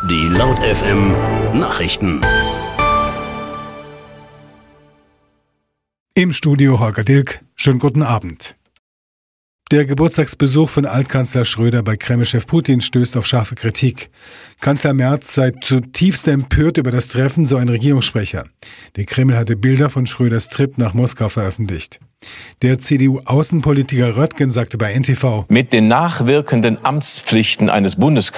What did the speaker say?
Die Laut FM Nachrichten. Im Studio Holger Dilk. Schönen guten Abend. Der Geburtstagsbesuch von Altkanzler Schröder bei Kreml-Chef Putin stößt auf scharfe Kritik. Kanzler Merz sei zutiefst empört über das Treffen, so ein Regierungssprecher. Der Kreml hatte Bilder von Schröders Trip nach Moskau veröffentlicht. Der CDU-Außenpolitiker Röttgen sagte bei NTV: Mit den nachwirkenden Amtspflichten eines Bundeskanzlers